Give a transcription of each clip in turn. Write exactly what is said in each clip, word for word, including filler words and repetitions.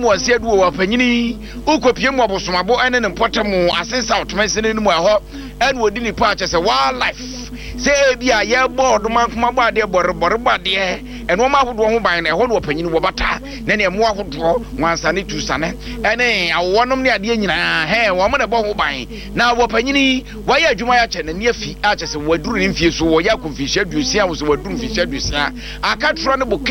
was said, "Who are Penny, who could be more Bosmabo and an important assess out Mason in my home, and would in part as a wildlife. Say, be a year board, monk, my body, body, and one would want by a whole opinion of butter, then a more would draw once I need to son, and I want only a dear hair, woman about buying. Now, Penny, why are you my and near fee arches were doing few so Yaku Fisher, you see, I was were doing Fisher, you see, I can't run a book,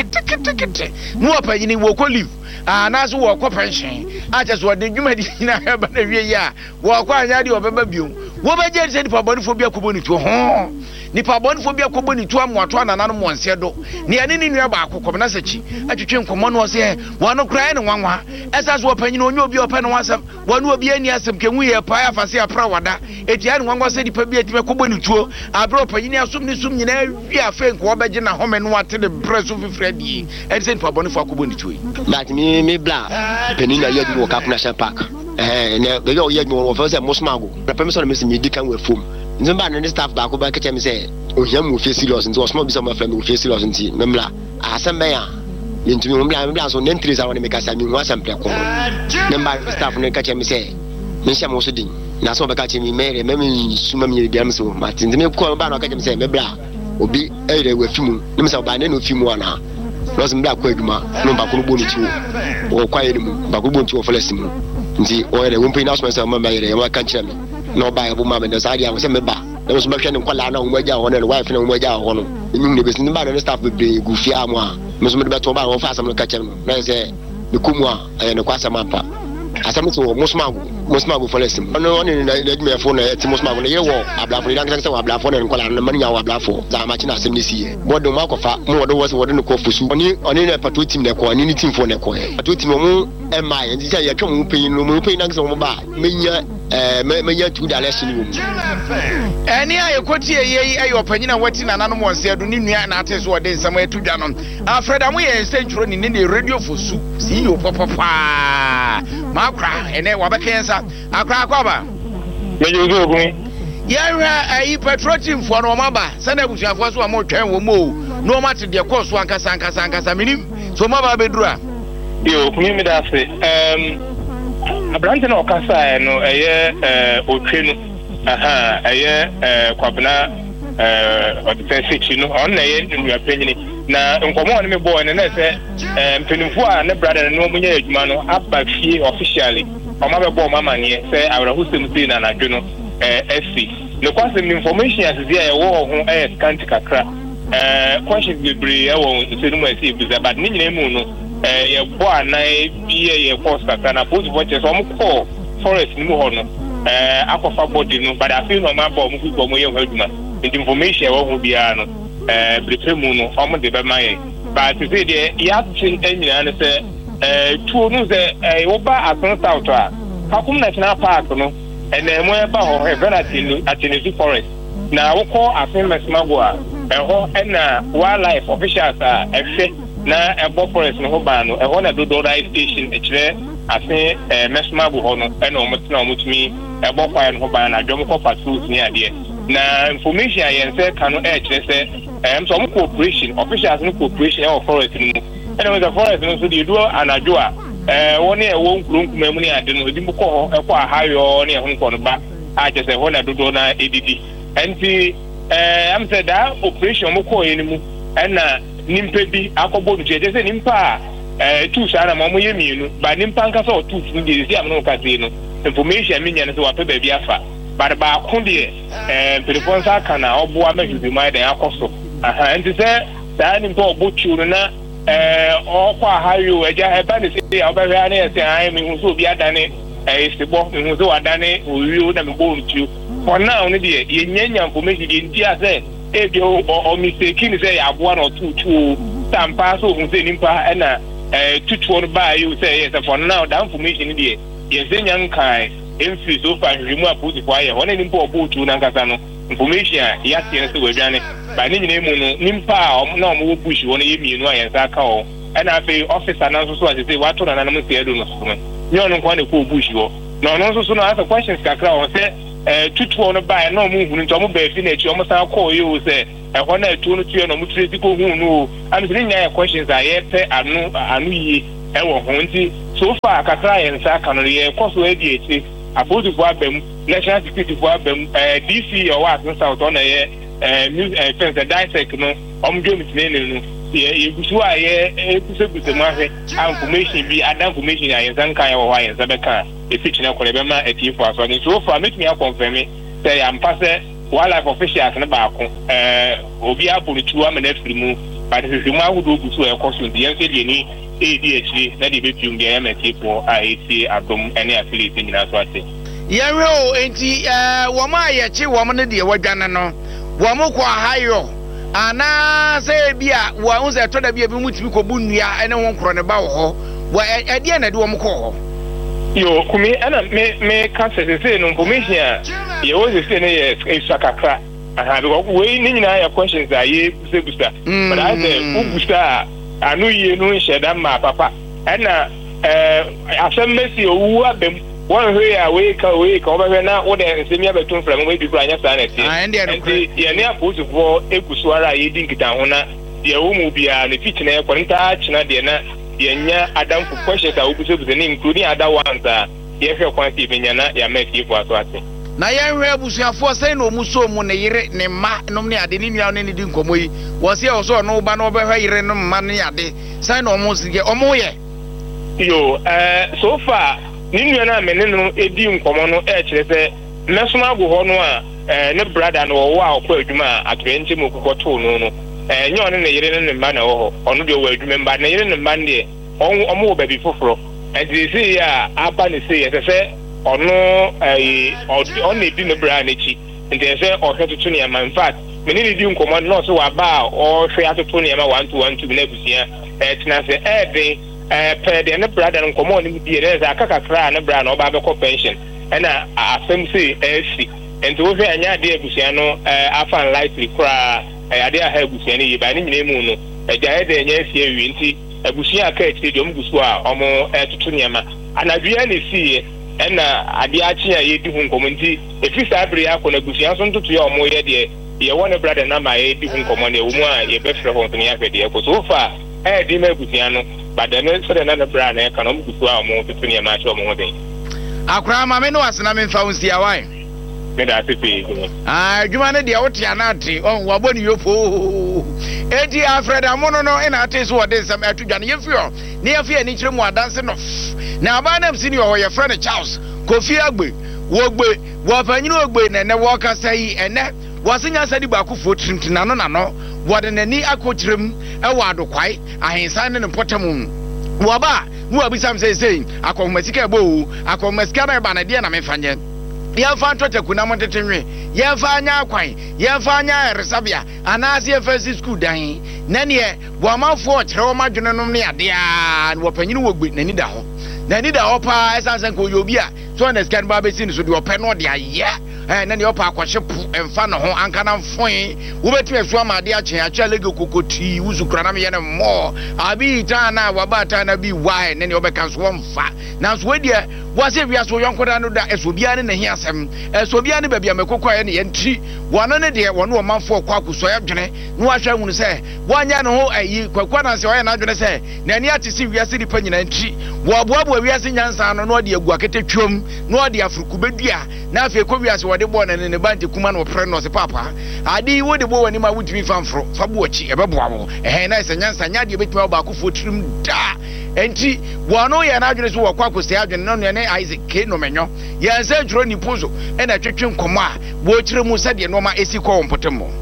more Penny will live. And as we walk up pension, I just want the human in a urban area. Walk on Yadi of a baby. What I just said for Boniphobia Kubuni to home. Nipa Boniphobia Kubuni to a Motuan and Anamo and Sedo. Near any Baku Comanassachi. I came from one was here, one of crying and one. As I was penny on your pen once, one will be any asem can we a pie for Sia Prawada. If you had one was said, if you had Kubuni to I brought Penina Sumni Sumni, we are faint Wabajina home and what to the press of Freddy and sent for Bonifa Kubuni to That me, me blah. Penina, you walk up National Park. And they go yet more of us at Mosmago. The permission of Mister Medican will fool. In the man and the staff back over Kachem say, oh, him will face loss into a small bit of my friend will face loss in tea. Memla, Asambaya. Into Mumla, on entries I want to make us. I mean, once I'm playing. Member the staff and Kachem say, Misha Mosudin. Now, so Kachem may remember Sumami Gamso, Martin. The milk call about Kachem say, Mebla, or be a with Fimu, Nimsa by Nano Fimuana. Rosen Black Quagma, no Bakubuni too, or quiet Bakubun to a Felicimu. The oil won't be announcements of my mother, my country. No by a woman, and the idea was a member. There was mention of Colana, Waja, on and wife and Waja on. The universe in the bad and staff would be Goofy Armour. Miss Mabatoba or Fassam Catcham, I say, the Kumwa and the Quasamapa. As I'm to Mosmago, Mosmago for lesson. No one in the phone at Mosmago, a war, a bluff, a bluff, and Colana, the money our bluff for Zamachina Semisi. What do Marcofa, more than was what in the Kofusu, on in a patutim, the coin, anything for the coin. Patutim, and my, and say, I come paying no paying on the bar. May two dollars in room. And here you could hear your opinion on what's in an animal said, Dunia and artists who are there somewhere to Janon. Alfred, I'm here central in the radio for soup. See you, Papa. Macra, and then Wabakansa, Accra Cover. Where you go, me? Yeah, I patriotism for no maba. Sunday was your first one more time or more. No matter the course one Casanca Sanca Minim. So Maba Bedra. You, me that say, um. Abranten Okasa no eye eh otwe no aha eye eh kwabena eh odifensichi no on na ye nua panyini na nkomo no me boy ne na se eh mpenimfo a ne brother no munye adwuma no aba fie officially oma be bo mama ne se awra husem ti na nadwo no eh fc ne kwasem information as dia ye wo ho eh scanty kakra eh questions bebre e wo nsenu ase biza but ni nyina mu no eh ye bo anai biye ye course kaka na post watches om call forest ni mu ho no eh akofa body no but I feel no ma bo mu go mo ye ho aduma the information wo ho bia no eh britre mu no om de be maye but say de ya chin anyina ne say eh tuo no say eh wo ba ason south a Kakum National Park no and then mo ba ho he very atini forest na wo call afen mesmago a eh ho na wildlife officials a efe na ebo forest no ho ba no e ho na dodo right station e kire asen eh mesmago ho no e na omotina omotumi ebo kwai no ho ba na dwom ko patrols ni ade na information ayen se ka no e kire se em so mo cooperation officials no cooperation e forest no e na the forest no so dey do anajo a eh woni e won kurunkum mu ni ade no edi mu ko ho e ko ahayo ne ho nko no ba a je se ho na dodo na edidi enti eh am say that operation mo ko yin mu na nimpa bi akobo no je se nimpa eh tu sara mo ye mienu ba nimpa nka so tu fu ngi si am no ka se no information mi nya no so wa pe ba bi afa ba ba ko de eh telefon sa kana obo ama hudi mai da akoso aha enti se da nimpa obo chu na eh okwa hayo eja eba ne se obehwa na ese an mi hu so bi adane eh sebo mi hu so adane owiu na mi bo ntu for now ne de ye nyanya information de nti ase e bi o mistake ni se aboa na otutu tampa so hu se nimpa na eh tutu no ba you say yes for now that information de ye se nyan kai emfi so fa hwimu aputi kwa ye wona nimpa obo tu na nkasa no information ya tie se wadwane ba ni nyina mu no nimpa na omo push wona ye mienu a yensa ka o na afi officer na so so ase say wato na na mu se edo no so no nyo no kwa na ko push wo no no so so no asa questions kakra o se eh tutu no ba na omo hunu nto omo ba fi na echi omo sa call you say e hona etu no tuye no mu trade ko hu no am se nya questions a ye pe anu anu yi ɛwɔ ho nti so far kakra yɛn nsa aka no yɛ kɔ so adi akyi apolisifoɔ abam national securityfoɔ abam ɛɛ D C ɔwɔ asen south ɔna yɛ ɛɛ news ɛɛ fɛn sɛ dissect no ɔmo dwom sinene no yɛ egusu a yɛ ebusabusa mu ahwɛ a information bi ada information a yɛn nsa nka yɛ wɔ hɔ a yɛn nsa bɛka efi kyerɛ kɔ ɛbɛma etiifo aso ne so far metumi akɔnfɛmi sɛ yɛampa sɛ wildlife officials ne baako ɛɛ obi abɔ ne tuo ama n'afiri mu but sisi mu ahodoɔ gu so ɛkɔ so nti yɛn nso deɛ ni edi akyire na deɛ ebetuom deɛ yɛn mɛtiifo a esi adom ɛne affiliate nyinaa so ate. yɛhwɛ o enti ɛɛ wɔn a yɛkye wɔn no deɛ wɔdwane no wɔn kɔ ahayɔ anaa sɛ ebi a wɔn sɛ ɛtɔ da bi ebi mu tumi kɔ bu nnua ɛne wɔn korɔ ne ba wɔ hɔ wɔ ɛdeɛ na ɛde wɔn kɔ hɔ. yo kumi ɛna me me ka sɛ sese no information a yɛwɔ sese no yɛ esua kakra aha because wei ne nyinaa yɛ questions a yɛ busabusa but I sɛ wobusa a ano yie no nhyɛ da ma papa ɛna ɛɛ asɛm bɛsi owu abɛm wɔn hwɛ a wei ka wei ka wɔbɛhwɛ na wode nsɛm yɛ bɛto mframa mu edi kura nyɛ saa na ɛteɛ nti yɛne apolisifoɔ egu so ara a yɛdi nkitaho na deɛ wɔ mu biara ne fi kyena yɛkɔ ntaa kyena deɛ na yɛnya adamfo questions a wobusabusa ne including ada ones a yɛhwɛ kwan sɛ yɛbɛnya na yɛama atiefo aso ate na yɛhwɛ abusuafoɔ sɛn na ɔmu so mu ne yere ne mma nom ne ade ne nua ne ne di nkɔmmɔ yi wɔse ɛwɔ sɛ ɔno ba na ɔbɛhwɛ yere no mma ne ade sɛn na ɔmo sigɛ ɔmo yɛ yo ɛɛ so far ne nua no a me ne no edi nkɔmmɔ no ɛkyerɛ sɛ mmɛsoma ago hɔ no a ɛɛ ne brada no wɔwɔ a ɔkɔ adwuma a atwerɛnkyɛ mu okukɔtoo no no ɛɛ nyɛ ɔne ne yere ne ne mma na ɛwɔ hɔ ɔno deɛ ɔwɔ adwuma mba ne yere ne mma no deɛ ɔmo wɔ baabi foforɔ ɛnti sɛ yɛ a aba ne sɛ yɛ sɛ ɔno ɛɛ ɔno edi ne bra n'akyi nti ɛsɛ ɔhwɛ toto nneɛma in fact me ne ne di nkɔmmɔ no nɔɔso waba a ɔhwɛ atoto nneɛma one two one two na abusua ɛɛtena sɛ ɛɛden ɛɛ pɛɛ deɛ ne brada no nkɔmmɔ ne mu die dɛ sɛ aka kakra a ne bra na ɔba abɛkɔ pension ɛna asɛm sɛ ɛɛsi nti wohwɛ ɛnyɛ adeɛ abusua no ɛɛ afa unlikely koraa ɛyɛ adeɛ aha abusua no yie ba ne nyinaa mu no ɛgya yɛ dɛ ɛnyɛ asi awie nti abusua aka akyire deɛ ɔmo gu so a ɔmo ɛɛtoto nneɛma anadua na esiiɛ ɛna adeɛ akye a yɛdi ho nkɔmmɔ nti efi saa bere akɔ na abusua nso ntoto yɛ ɔmo yɛ deɛ yɛwɔ ne brada na ma yɛdi ho nkɔmmɔ no ɛwɔ mu a yɛbɛfrɛ hɔ nso ne yɛahwɛ deɛ ɛkɔ so fa ɛɛdi ma abusua no bada ne sɛdeɛ na ne bra na ɛka na ɔmo gu so a ɔmo toto nneɛma ahyɛ ɔmo ho den akora ma me ne wasena me mfa wo nsia wae meda ase pii ah adwuma ne deɛ wote anate ɔn wabɔ ne yopo eti afrɛd amono no ina ate so wɔde nsɛm ɛto dwane yɛfi hɔ ne yɛfi ani kyerɛ mu adanse no na aba nam si ne hɔ yɛfrɛ ne Charles Kofi Agbe wogbe wɔpanyini ogbe na ne wɔkasa yi ɛnɛ wɔsenya sɛ di baako fo trimtina no na no wɔde n'ani akɔkyerɛm ɛwɔ adokwae ahensan ne ne mpɔtam wɔba mu abisam sɛ sɛ akɔhomasika ɛbɔ akɔhomasika na ɛba na deɛ na mefa nyɛ yɛmfa ntɔtaku na montetenwe yɛmfa anya akwan yɛmfa anya ɛresabea anaasɛ yɛmfa si skul dan na neɛ wɔamanfoɔ kyerɛ wɔn adwene nom ne adeɛ a wɔpanyini wɔ gbe n'ani da hɔ n'ani da hɔ paa ɛsan sɛ nka ɔyɛ obi a so ɔna sika no ba bɛsi no so deɛ ɔpɛ no ɔde ayɛ ɛɛ na deɛ ɔpɛ akɔhye po ɛmfa ne ho anka na mfoe wobɛtumi asu ama adeɛ akyɛn akyɛ lege kokotii wusu kura na meyɛ ne mmɔɔ abi taa na waba taa na bi wae ne neɛ ɔbɛka so wɔmfa nanso wɔdeɛ wɔasɛ wiase ɔyɔnko da no da ɛsɛ obiara ne nahi asɛm ɛsɛ obiara ne baabi a mɛkɔkɔ ayɛ ne yɛntiri wɔno ne deɛ wɔne ɔmanfoɔ kɔ akosɔeɛ adwene na wahwɛ ahunu sɛ wɔanyɛ ne ho ayi kwakua nanse ɔyɛ n'adwene sɛ n'ani ate se wiase nipa nyinaa ntiri wɔaboaboa wiase nyansa no na ɔde agu akete twam na ɔde afuruku bɛdua na afei kɔ wiase wɔde bɔɔ ne ne ba nte kuma na ɔprɛ no ɔse papa ade yi wode bɔ w'anim a wotumi fa mforo fa bo akyi ɛbɛboa wo ɛhɛn na ɛsɛ nyansa nya deɛ bɛtumi ɔbaakofoɔ tirim daa enti wɔno yɛ n'adwene so wɔkɔ akosɛe adwene no ne Isaac K nomenyo yɛnsɛ dwuro nipo so ɛna twetwe nkɔmmɔ a wɔkyerɛ mu sɛdeɛ nɔɔma ɛsi kɔ wɔn mpɔtam mu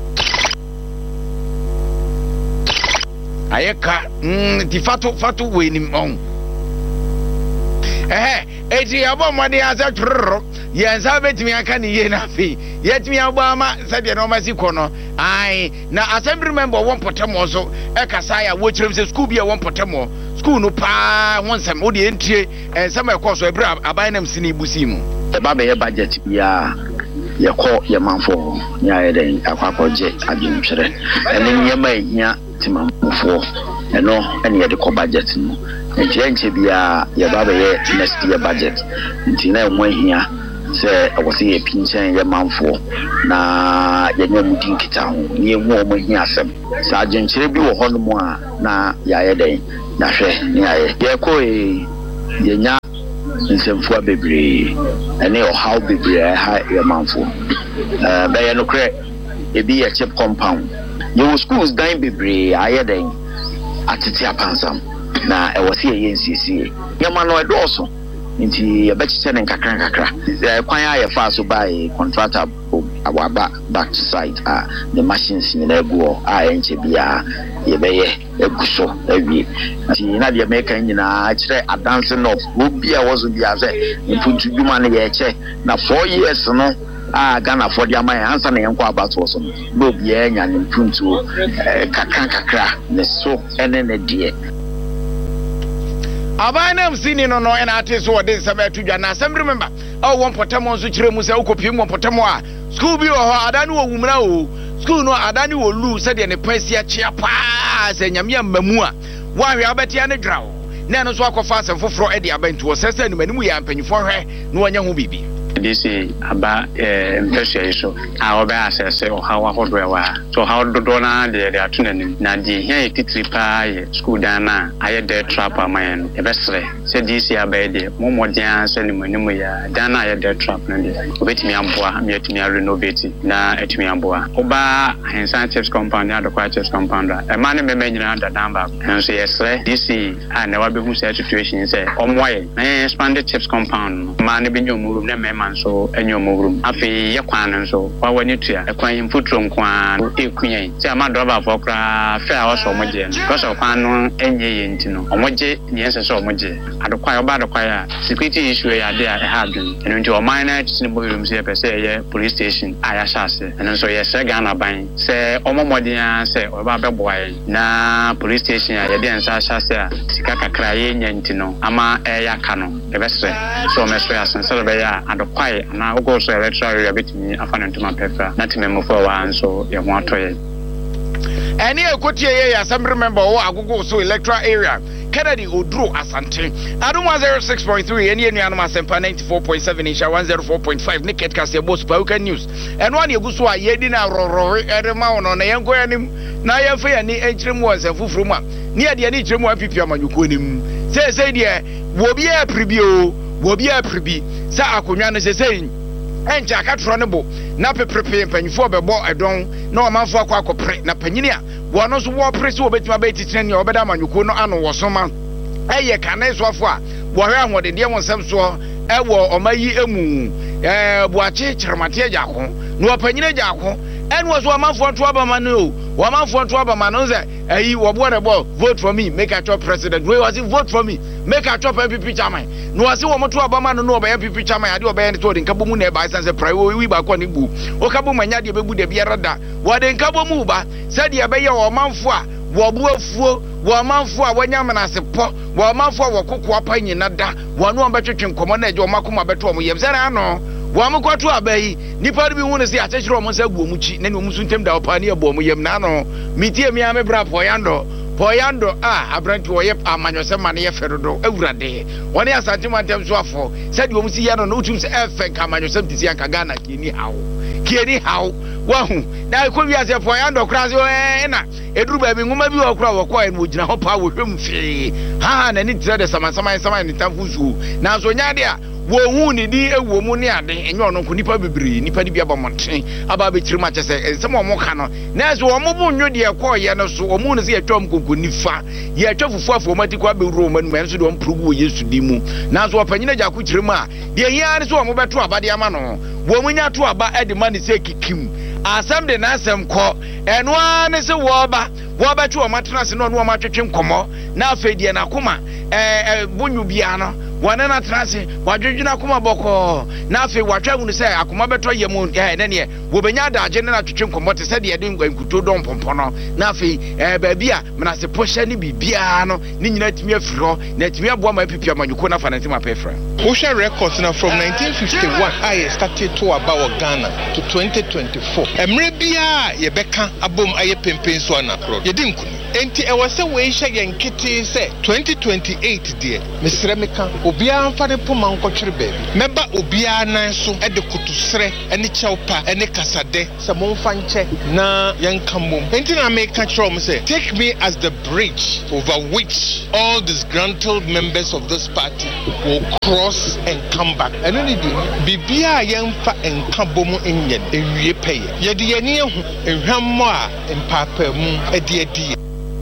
ayɛka nti fato fato wɔ anim ɔn ɛhɛ eti yɛbɔ mmɔden asɛ twerɛrɔ yɛnsa bɛtumi aka ne yie no afei yɛtumi abɔ ama sɛdeɛ nɔɔma si kɔ no ae na assembly member wɔ mpɔtam so ɛkasa a wɔkyerɛ sɛ skul bi a wɔ mpɔtam skul no paa ho nsɛm wode ɛntie ɛnsɛm ɛkɔ so ɛberɛ aban nam si ne ibusi mu ɛba bɛyɛ budget biaa yɛkɔ yɛmanfoɔ ne ayɛ dɛn akɔ akɔgye adwentwerɛ ɛne nneɛma ɛhia timamofoɔ ɛno ɛne yɛde kɔ budget no nti ɛnkyɛ biaa yɛba bɛyɛ next year budget nti na ɛho ahia sɛ ɛwɔ sɛ yɛpi nkyɛn yɛmanfoɔ na yɛnyɛ mu di nkita ho ne yɛhu ɔmo ahia asɛm sɛ adwenkyerɛ bi wɔ hɔ no mu a na yɛayɛ dɛn na hwɛ ne ayɛ yɛkɔ e yɛnya nsɛmfua bebree ɛne ɔhaw bebree ha yɛmanfo ɛɛ bɛyɛ no korɛ ebi yɛ chip compound yɛwɔ schools dan bebree ayɛ dɛn atete apansam na ɛwɔ sɛ yɛyɛ nsiesie yɛma no ɛdɔɔso nti yɛbɛkyekyɛ ne nkakra nkakra kwan a yɛfa so bae contractor awaba back to site a the machines nyina agu hɔ a ɛnkyɛ biara yɛbɛyɛ agu so awie nti na deɛ mɛka nyinaa kyerɛ adancing of obi a wɔ so biara sɛ mfuntu dwuma no yɛkyɛ na four years no a Ghana for the amount answer na yanko about was no no biara nya ne mfuntu kakra kakra ne so ɛne ne deɛ Abanam sini no no na ate so wode nsɛm atudwa na asɛm remember oh won potamo nso kyerɛ mu sɛ wokɔpie mu potamo a school bi wɔ hɔ adane wɔ wumra o school no adane wɔ lu sɛ de ne pasi akyea pa sɛ nyame amamu a wahwe abetia ne dwawo na no so akɔfa asɛm foforo e de abantu sɛ sɛ numanimu yɛ ampanyifo hwɛ na wɔnya ho bibi this is about impression so how about say or how how do so how do na de de atunanim na de here titiri pa school dan na aye de trap aman e besre say this year by de momodia say ni manimu ya dan na aye de trap na de obetimi amboa me atimi renovate na atimi amboa oba hensan chips compound na do kwa chips compound e ma ne me nyina da dan ba so yesre this is and na wa be hu situation say omoye na expanded chips compound ma ne be nyomu na me so enyo mogrum afi yakwan nso wa wani tua ekwan mfutro nkwan ekunyen se ama droba for kra fe a oso moje because okwan no enye ye ntino omoje ne ense so omoje adokwa oba adokwa ya security issue ya de a ha dun eno nti o minor tin mogrum se pese ye police station aya shase eno so ye se Ghana ban se omomodin se oba beboa na police station ya ye de ensa shase a sika kakra ye nya ntino ama e yaka no e besre so meso ya sense be ya adokwa na ogo so electoral area betimi afana ntoma pepa na timemofo wa nso ye ho atoye eni ekotie ye ya some remember wo agogo so electoral area Kennedy Odro Asante Adum one oh six point three eni enu anoma sempa ninety-four point seven insha one oh four point five Niket Kase Boss Pauka News eno an yeguso a ye di na rororo erema wono na yenko yanim na yemfa ya ni enkyiremu wansa fufuru a ni ade ani kyiremu apipia manyuko nim say say de wo bia pribio wo bia pribi sa akonwa no sesei enja akatro ne bo na peprepe panyifo bebo edon na omanfo akọ akopre na panyini a wono so wo pre se obetima betitire ne obeda manyuko no ano wosoma eye kane soafo a wo hwe ahode de wonsem so ewo omayi emu eh buache kyermate agako no panyini agako enwo so omanfo to abama no o omanfo to abama no ze ayi wo bo ne bo vote for me make a top president we was vote for me make a top M P P chairman no wase wo moto abama no no oba M P P chairman ade oba ene to de nkabo mu na e ba sanse prai wi ba ko ne bu o kabo manya de bebu de biara da wo de nkabo mu ba se de be ye wo manfo a wo bu afuo wo manfo a wonya menase po wo manfo a wo kokko apa nyina da wo no betwetwe nkomo na eje o makoma beto o yem se na no wo amkwato abai nipa bi hu ne se akyekere o mo se agu omuchi na ne omusu ntem da opa ne abo mo yem na no mitie mi ame bra poyando poyando ah abranti wo ye amanyose ma ne ye ferodo awurade woni asante mantem so afo se de omusi ya no no utum se efe ka amanyose mtisi anka Ghana kieni hawo kieni hawo wahu na ko wi ase poyando kra se e na eduru ba bi ngoma bi wo kra wo kwa en wo gina ho pa wo hwem fi ha na ni tire de samansama sama ni tamfuzu na so nya de a wo hu ni di ewo mu ne ade enye ono ko nipa bebiri nipa ni bia ba monten aba be kirima kyese ensem o mo ka no na so o mo bu nwo de ekọ ye no so o mu ne se yetwam konko nifa ye twafufu afo mati kwa be ro manu enso de o mprogu wo Yesu di mu na so opanyina gya ko kirima de hia ne so o mo beto abade ama no wo mu nya to aba e de mani se kikim asem de na asem kọ eno ane se wo ba wo ba twa o matena se no no ma twetwe nkomo na afedie na koma eh bunyu bia no wana na trase wadwedwena akoma boko na afi watwa hunu se akoma beto yemu eh ne ne wo benya da agye na twetwe nkomo te se de de nkuto don pompo no na afi eh baabi a menase posha ni bibia no ni nyina timi afiro na timi aboa ma pipia manyuko na fananti ma pefra Ocean records na from nineteen fifty-one I started to about Ghana to twenty twenty-four emre bia ye beka abom aye pempen so anakro ye di nkunu enti e wose we hye yen kete se twenty twenty-eight de mesre meka obia mfa ne poma nkotwere baabi meba obia nan so e de kutusre ene chewpa ene kasade se momfa nche na yen kamom enti na meka kyerem se take me as the bridge over which all disgruntled members of this party will cross and come back eno ni di bibia yen fa enka bomu enyen ewie peye ye de yeni ehu ehwammo a empapa mu edi edi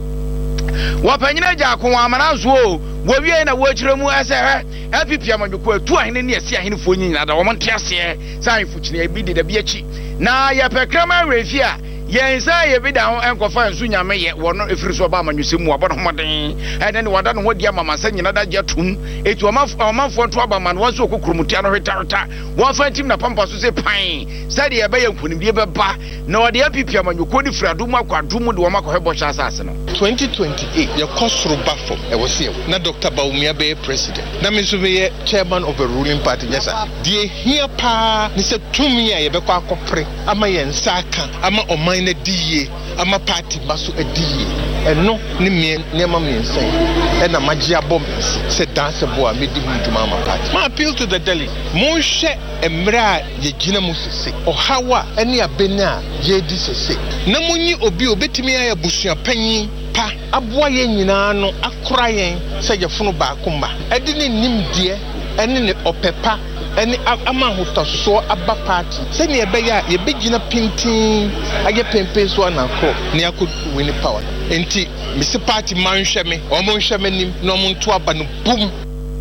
wapanyina jako amana zo wo wie na wo kyerɛ mu ase hɛ apipi amadwoko atu ahene ne ase ahene fo nyina da wo monte ase sai fukyine bi de da bi achi na ye pekrama refi a yen sai ye bi da ho enkofa nsu nyame ye wono efiri so ba amanwusem mu abɔ homoden ene ne wada no hodi amama sa nyina da gyatum etu omanfo nto aba man won so kokurumutia no hwetareta won fa tim na pampa so se pan sai de ye ba ye nkunim de beba na wode apipi amanyoko di fradu mu akwadu mu de wo makɔ hɛbɔ hyasa ase no twenty twenty-eight ye kosoro bafom e was here na Doctor Bawumia be president na me so be chairman of a ruling party yes sir de here pa ni se tumi a ye be kwa akopre ama ye nsaka ama oman na diye ama party maso adiye eno ni me nema me nsen e na magie abom se dance boa me di muduma ama party ma appeal to the Delhi mo hwe emra ye gina mu sese ohawa ene abena ye di sese na munyi obi obetimi ya busua panyin pa aboa ye nyina no akora yen se ye funu ba akomba edi ne nimdie ene ne opepa ene ama hotoso aba party se ne ebe ya ye begina pintin age pempe so na ko ne akod win power enti misi party manhwe me o mo nhwe me nim no mo nto aba no bum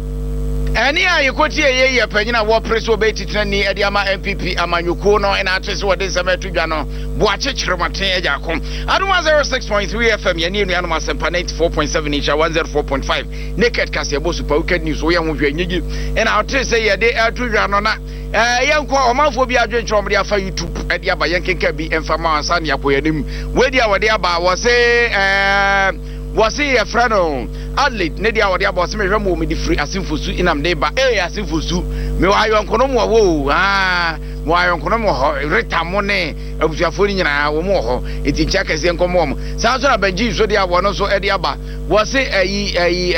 eni ayi koti ye ye panyina wo preso be titira ni edi ama M P P amanyoko no ena atese wo de semetu dwa no bo achekyerematen eja kom aduma zero six point three F M ye ni enu ma sempa ninety-four point seven inch one oh four point five naked kase bo super wicked news wo ye ho hwe nyigi ena atese ye de atu dwa no na eh ye nko omanfo bi adwenkyerom de afa YouTube edi aba ye nkenka bi enfama ansa ne akoyanim we dia wo de aba wo se eh wasi ye frano athlete ne dia wode aba se me hwemo me di free asimfosu inam de ba eh asimfosu me wa yonkono mo wo ah mo wa yonkono mo ho retamo ne abusuafo ni nyina wo mo ho eti ncha kase nkomo mo sa so na banji so dia wo no so e dia ba wasi ayi ayi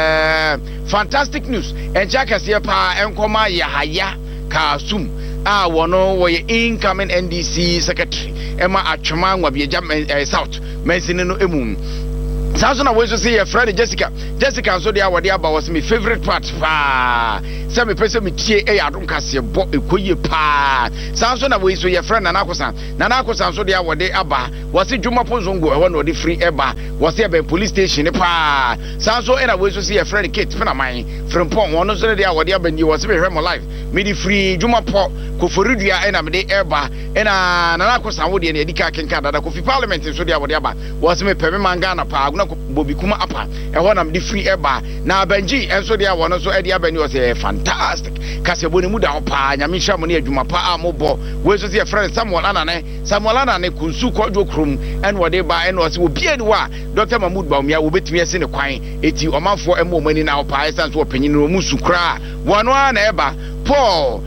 eh fantastic news encha kase pa enkoma ya haya kasum ah wono wo ye incoming N D C secretary ema atwema ngwabiega south mensini no emu Sanso na weso say your friend Jessica. Jessica so dia wode aba was my favorite part pa. Say me pese me tie e adom kase bo ekoye pa. Sanso na weso your friend Nana Akosan. Nana Akosan so dia wode aba was Juma Ponzongo e won wode free eba was e ben police station pa. Sanso e na weso say your friend Kate pena man from pon won so dia wode aba ni was me hwemo life. Me di free Juma po Koforidua e na me de eba e na Nana Akosan wode e na edika kenka dada Kofi parliament so dia wode aba was me peme manga na pa Bobby Kuma apa e wonam di free eba na banji enso dia wono so e dia bani o say fantastic kasebo ne mu da pa nyame hwa mo ne adwuma pa amobo we so say friend Samuel Anane Samuel Anane kunsu kodwo krum en wode ba en o say obi ani wa Doctor Mahmoud Bawumia wo betimi ase ne kwan eti omanfo emo mani na opa essence wo panyin no mu sukra wono na eba Paul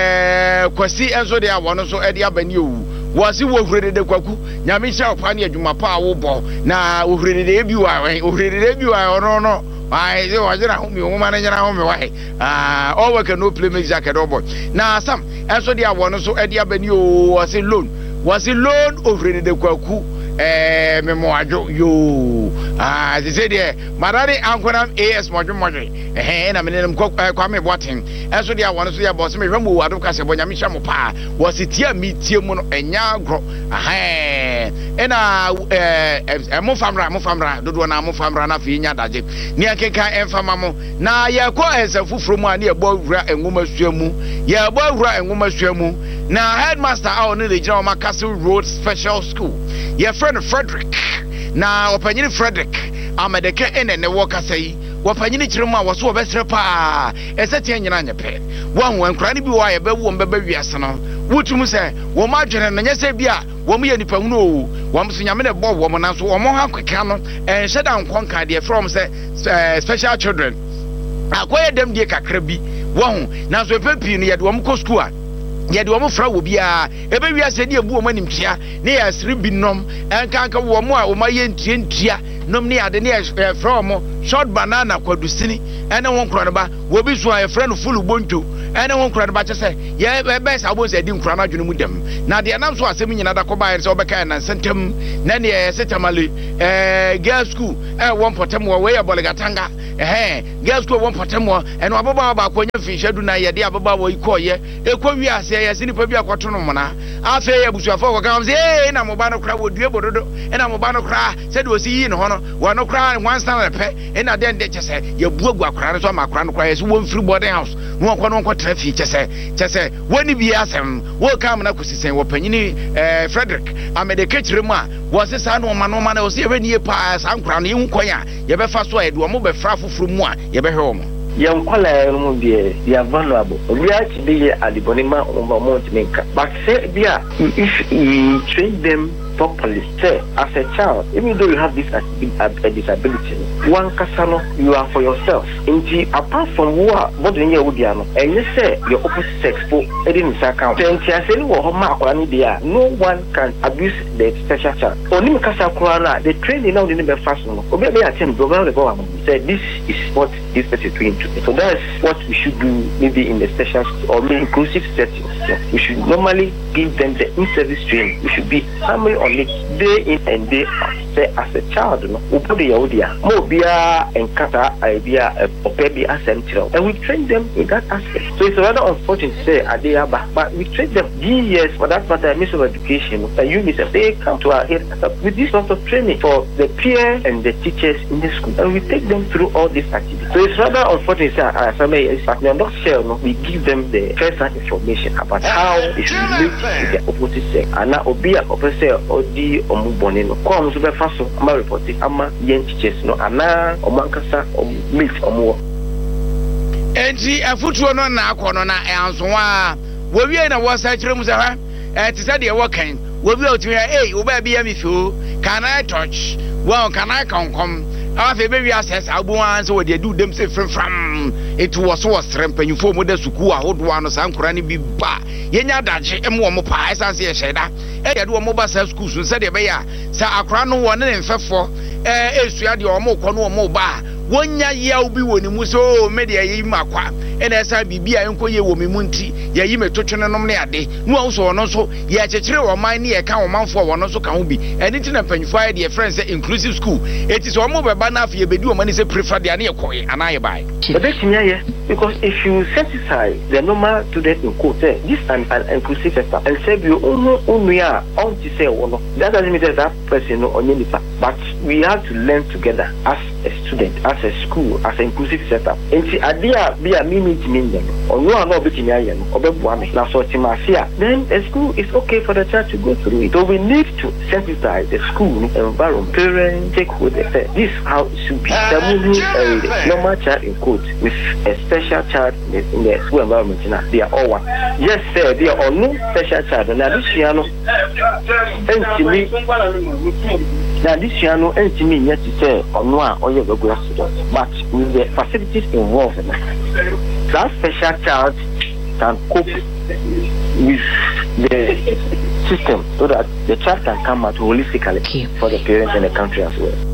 eh kwasi enso dia wono so e dia bani o wasi wo hurede kwaku nyame hya opa ne adwuma pa wo bo na wo hurede bi wa wo hurede bi wa no no ai ze wa jira humi wo ma na nyira humi wa ah all work no play make jacket do boy na sam enso dia wo no so e dia bani o wasi loan wasi loan o hurede kwaku eh memo ajo yo ah ze se de madari ankona as modwe modwe eh na menem kwa me boaten enso dia wo no so dia boss me hwemo wado ka se bonya me hwa mo pa wasi tie mi tie mu no enya agro ah eh na eh mo famra mo famra dodo na mo famra na fi nya daje ni akeka enfama mo na ye ko ensafufuro mu ani e bo wura enwoma suamu ye bo wura enwoma suamu na headmaster a no le gina o Castle Road Special School ye friend Frederick na opanyini Frederick amadeke ene ne wo kasa yi wopanyini kiremu a woso obesere pa esete nyina nyepe wo anwo ankra ne bi wa ye be wo mbeba wiase no wotum se wo ma dwene na nyese bi a wo mu ye nipa hunu o wo mso nyame ne bo wo mo na so wo mo ha kweka no en hyeda nkonka de from se special children akoye dem die kakra bi wo hu na so epepi no ye de wo mo ko school a ye de wo mo fra wo bia ebe wiase ne ebu wo manim tia ne ya siri binom enkanka wo mo a wo ma ye ntie ntia nom ne ade ne e from mo short banana kwadusini ene won kro ne ba wo bi so a friend full bonto ene won kro ne ba che se ye be sa bo se di nkro na dwene mu dem na de nam so asem nyina da ko ba se obeka na sentem na ne ye setamale eh girls school eh won potem wo we aboligatanga eh girls school won potem wo ene ababa ba ko nya finhadu na ye de ababa wo ikoye ekwa wi ase ye se nipa bi akoto no mona afa ye busuafo ko kan se eh na mo ba no kra wo due bododo e na mo ba no kra se de osi yi no ho no wo no kra one stand pe e na den de chese ye buagu akra so ma akra no kra ye so won free boarding house no ko no ko traffic chese chese woni bi asem wo kam na kusisen wo panyini eh Frederick amede kechire mu a wo se sa no ma no ma na wo se ye ni pa sa nkra no yin kwanya ye be fa so a ye do mo be fra foforo mu a ye be hwe wo mo young color no be they are vulnerable we are to be at the bonima on mount menka but say bia if you train them properly say as a child even though you have this a disability one kasano you are for yourself inti apart from who are what in your no and you say your opposite sex for edin account twenty say no ho ma akora ni dia no one can abuse the special child oni kasa kura na the training now the be fast no obi be attempt go go go say this is what this person is doing to me. So that's what we should do maybe in the special or inclusive settings. Yeah. We should normally give them the in-service training. We should be hammered on it day in and day out. Say as a child, no, ubodi yaudia, mo bia enkata idea or baby as child, and we train them in that aspect. So it's rather unfortunate to say adia, but we train them years for that matter. Ministry of Education, the UNICEF, they come to our head with this sort of training for the peers and the teachers in the school, and we take them through all these activities. So it's rather unfortunate that uh, somebody is we are not sure, no, we give them the first-hand information about how it relates to the opposite sex. And now obia opposite odi omubone no come so so ama reporting ama yen teachers no ana omankasa meet omo enti afutuo no na akono na anso wa wo wie na wo sa kire mu se ha eh ti se de wo kan wo bi o ti eh wo ba bia mi fio can I touch well can I come come afa be wi access abu wan so de do dem se frem it was was trempanyufo mo da suku ahodo ano sankora ne bi ba yenya daje emo mo pa esanse ye sheda e de mo ba sa school so se de be ya sa akora no wo ne mfefo eh esua de o mo kɔ no mo ba wonya yaw bi woni mu so media yi makwa ena esa bibia enkoye wo mi munti ya yi metotwene nom ne ade nu a so no so ya chechire wo man ne ye ka wo manfo wo no so ka ho bi eni ti na panyufo aye de friends say inclusive school it is wo mo be ba na afie bedi wo man say prefer de ane ye koye anaye bai because if you sensitize the normal student in quote say this an, an inclusive sector and say you onu onu ya on to say wo no that doesn't mean that person no only nipa but we have to learn together as a student as a school as an inclusive setup enti adia be a mimi timi yen onu an obetimi aye no obebua me na so timasia then a school is okay for the child to go through it so we need to sensitize the school environment parents take hold of it this how it should be a normal child in quote with a special child in the, in the school environment now they are all one yes sir they are no special child na this year no entimi na this year no entimi yet to say onu a oye regular student but with the facilities involved in it that special child can cope with the system so that the child can come out holistically okay. For the parents and the country as well.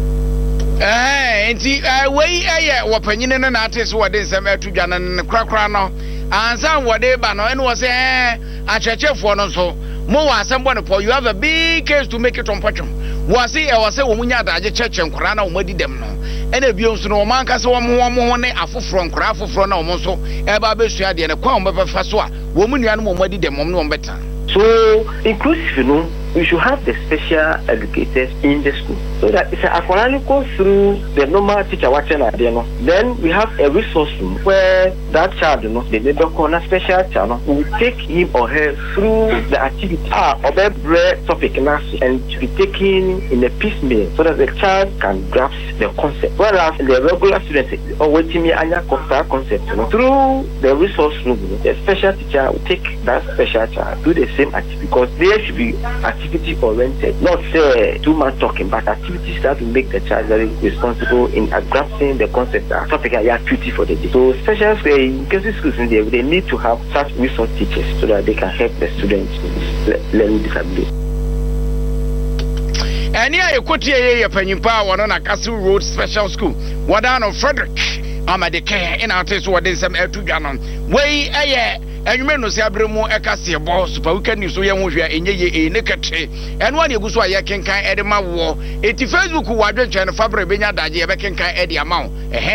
Eh enti wey eh wo panyine no na ate so wode nsem atudwa no krakra no ansan wode ba no ene wo se eh achechefo no so mo wa asem no po you have a big case to make it on patron was say e was say wo munya daje cheche nkora na wo madi dem no ene bio nso no wo man kase wo mo wo ne afoforo nkora afoforo na wo so e ba besua de ne kwa wo befa so a wo munua no mo madi dem mo no beta so inclusive you know we should have the special educators in the school so that if a colony goes through the normal teacher watching at the then we have a resource room where that child, you know, the neighbor corner special child will take him or her through the activity ah, or the bread topic and to be taken in a piecemeal so that the child can grasp the concept. Whereas the regular students or waiting me and concept, you know, through the resource room, you know, the special teacher will take that special child do the same activity because there should be activity oriented, not say too much talking, but activities that will make the child very responsible in grasping the concept of topic and activity for the day. So special in cases schools in there, they need to have such resource teachers so that they can help the students learn disability. Any I could hear Pennypa, one on a Castle Road Special School. What on Frederick? Amadeke in our taste what is some air to Ganon. Way a year. And you may not say Abramo Ekasia boss, but we can use so young we are in ye a necate. And one you go so I can kind Edema war. Eighty Facebook who are drinking and Fabre Benya Daji, I can kind Eddie amount.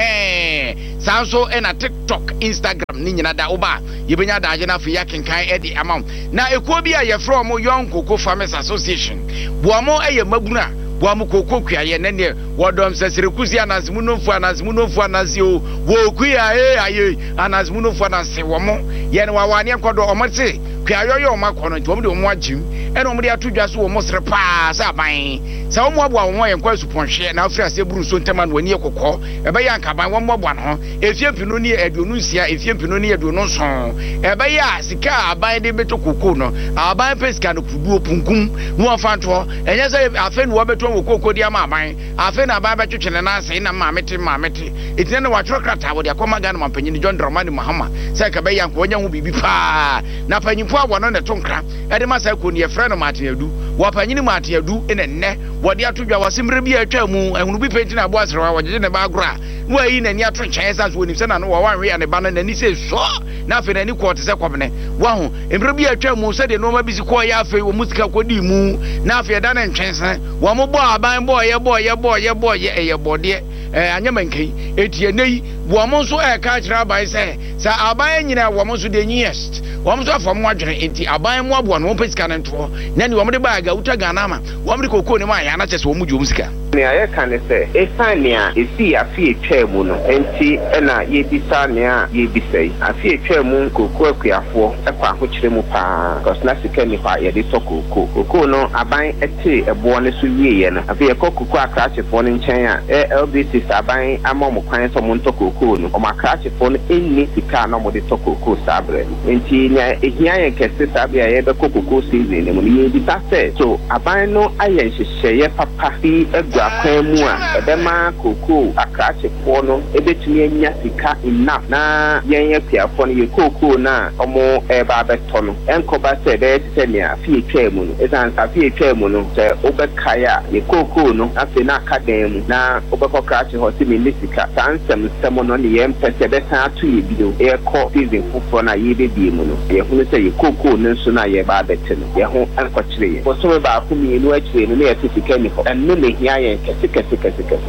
Eh, sounds so and a TikTok, Instagram, Nina da Oba. You bring a Dajana for Yakin kind Eddie amount. Now, it could be a from Young Cocoa Farmers Association. Wamo a Maguna. Wamu koko kwa ye nene wadom sesirekusi anazmunofu anazmunofu anazio wo kuya eh aye anazmunofu anase womo ye ne wawane enkodo omate kwa yoyo omakono nti omde omo agim ene omde atodwa so omo sere pa sa ban sa omo abo awon ye kwa suponhwe na afri ase buru so ntema no ani ekokọ ebe ya nkaban wo mbo no efiempino ni aduonu nsia efiempino ni aduonu so ebe ya sika aban de beto koko no aban pesika no kudu opunkum no afanto enye se afen wo beto wo koko dia ma aban afen aban betwetwe na ase na ma mete ma mete etine ne watro krata wo dia koma ga na mampanyi John Dramani Mahama se ka be ya nko nya ho bibi pa na panyimpo abo no ne tonkra e de ma sa ko ne ye frɛ no Martin Adu wo panyini Martin Adu ene ne wo dia todwa wasimre bi atwa mu ehunu bi penti na abo asrewa wo gye ne ba agora wo yi na ni ato nkyɛn sa so ni se na no wo wanwe ya ne ba na ni se so na afi na ni ko te se kwabene wo ho emre bi atwa mu se de no ma bi si ko ya afi wo musika ko di mu na afi da na nkyɛn se wo mo bo aban bo ye bo ye bo ye bo ye ye bode eh anyamankai etie nei wo mo so e ka kyerɛ aban se sa aban nyina wo mo so de nyiest wo mo so afam wadwene enti aban mo abo no wo pesika ne nto na ni wo mo de ba ga uta Ghana ma wo mo de kokko ne ma ya na kyese wo mu dwom sika ne aye kan se efania esi afi etwa mu no enti na ye bisa ne a ye bisai afi etwa mu kokko akuafo e kwa ho kyerɛ mu pa cause na sika ni pa ye de to kokko kokko no aban ete ebo ne so wie ye no afi ye kokko akrachefo ne nkyɛn a L B C aban ama mo kwan so mo nto kokko no o makrachefo no enni sika na mo de to kokko sabre enti nya ehia ye kese sabre ye be kokko season ne mo ye bisa se so aban no aye hyehyɛ papa fi egwa kwan mu a edema kokko akrachefo no ebetumi anya sika enough na yen ye piafo no ye kokko na omo e ba beto no enkoba se be se ne afi etwa mu no esan afi etwa mu no se obekaya ye kokko no afi na akadan mu na obekọ krache ho se me sika sansem semo no ne ye mpese be san ato ye bido e ko season fufo na ye be bi mu no ye hunu se ye kokko no nso na ye ba bete no ye ho enko kire ye so me ba ko mi nu akire no na ye sika ni ho enno ne hia ye kese kese kese kese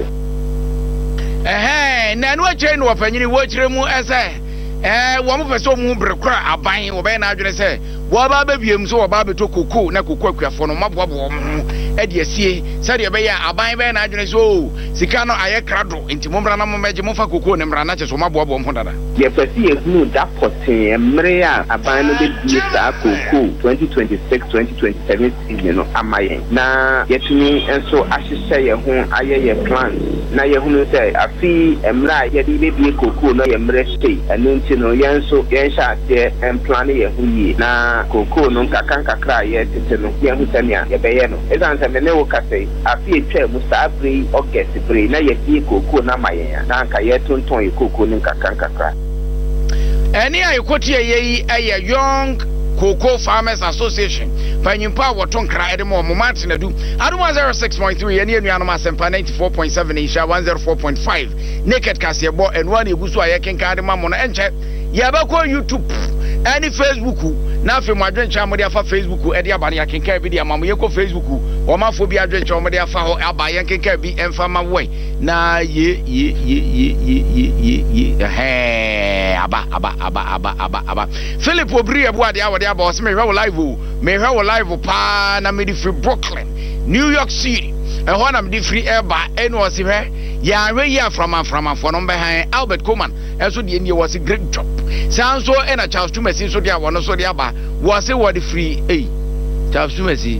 eh na nu akire no wafanyini wo akire mu ese eh wo mo pese mu brekra aban wo be na adwene se wo ba ba biem so wo ba beto kokko na kokko akuafo no maboabo mo e de asie se de be ya aban be na adwene so sika no aye krado enti mo mra na mo meje mo fa kokko ne mra na che so maboabo mo dada ye pese ye hunu da poten emre ya aban no be bi sa kokko twenty twenty-six twenty twenty-seven season no amaye na ye tuni enso ahyehyɛ ye ho aye ye plan na ye hunu se afi emra ye de be bi kokko no ye mre stay enu nti no ye enso ye hya ate em plan ye ho yi na kokko no nkaka nkakra ye tete no ye hu tania ye be ye no ezan se me ne wo kase afi etwa mu sa abri August bre na ye bi kokko na maye ya na nka ye tonton ye kokko no nkaka nkakra eni ayikoti ye aye Young Cocoa Farmers Association panyimpa wotonkra edemo mo Martin Adu aduma zero six point three eni enu anoma sempa ninety-four point seven isha one oh four point five naked kasebo enwa na egusu ayekenka adema mo no enche yabako YouTube any Facebook na fe mo adwencha mo de afa Facebook e de aba ne akenka bi de amamo ye ko Facebook o ma fo bi adwencha mo de afa ho aba yenkenka bi emfa ma we na ye ye ye ye ye ye ye eh aba aba aba aba aba aba Philip Obri ebu ade awode aba o se me hwe live o me hwe live pa na me di free Brooklyn New York City e ho na me di free eba eno o se hwe ya hwe ya from from for no be han Albert Coleman eso de nie was a great job san so e na Charles Tumasi so de awon so de aba was a word free eh Charles Tumasi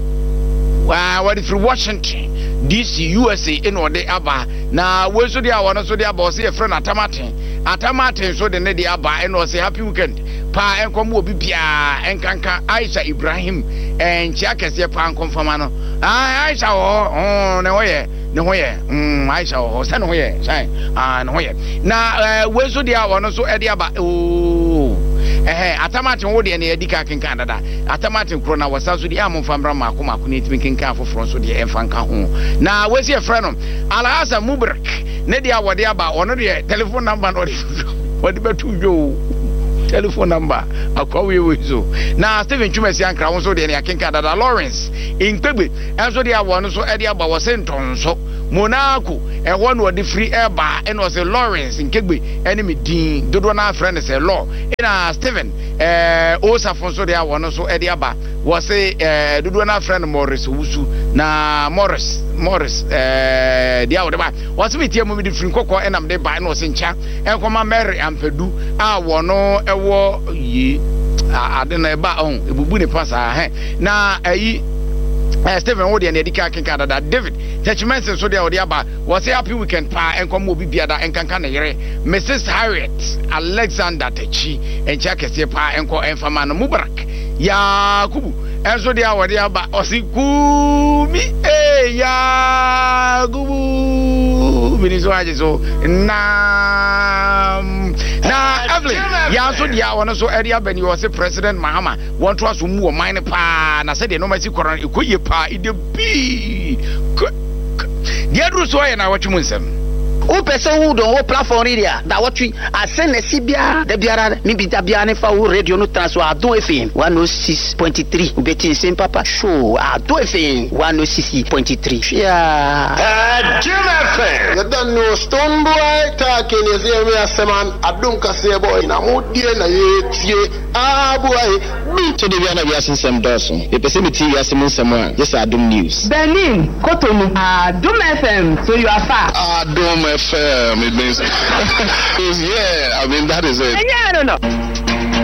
wa word free Washington D C U S A in ode aba na we so de awon so de aba o se e friend Atamaten Atamaten so de ne de aba e no say happy weekend pa enkom obi bia enkanka Aisha Ibrahim en chiakese pa enkomfama no ah Aisha oh ne hoye ne hoye mm Aisha oh se ne hoye sai ah ne hoye na we so de awon so e de aba oh eh atamatin wo de na yadika kenkan dada atamatin kro na wasa so de amfa mbra mako mako ne timi kenkan foforo so de emfa nka ho na wasi e frɛ no Alhassan Mubarak ne de awode aba ono de telephone number no wode betu jo telephone number akwawe we so na Stephen Chumasi ankra won so de na kenkan dada Lawrence Inkpegbe enso de awon so e de aba wo senton so Monaco e won wo de free eba e no say Lawrence Inkpegbe enemy din dodo na friend say law ina Stephen eh Osafon so de awon so e de aba wo say eh dodo na friend Morris Wusu na Morris Morris eh dia wo de ba wo say metie mo de free kokko enam de ba no say ncha en koma Mary Ampedu a wo no e wo yi ade na eba on ebubu ne pasa he na ayi Uh, Stephen Wodi and Edika Kinkada David Techments so they are about was a happy weekend pa and come will be biada and Kankana Missus Harriet Alexander Techi and Chakasi pa and call Enfamano Mubarak Yakubu and so they are there about Osikumi eh Yakubu Miniso so na na Evelyn ya so dia wona so area ben you was President Mahama want to asu mu o mine pa na say de no masi corona ikoye pa ide bi dia dru so ya na watwum nsem o person who don o platform area that what we asend na sibia da biara mi bi da biara ne fa wo radio no transfer Adon F M one oh six point three ubeti nsem papa show Adon F M one oh six point three yeah Adon F M you don't know Stone Boy talking is here me aseman Adon Kase boy na mo die na ye tie ah boy so de biara na biara nsem doso e person mi tie asem nsem a yes Adon news Benin Cotonou Adon F M so you are far Adon F M it means yeah I mean that is it yeah I don't know